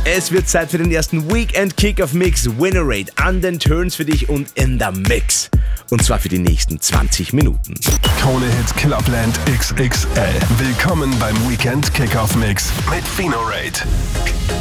Es wird Zeit für den ersten Weekend Kickoff Mix. Winnerate an den Turns für dich und in der Mix. Und zwar für die nächsten 20 Minuten. Krone-Hit Clubland XXL. Willkommen beim Weekend Kickoff Mix mit Winerate.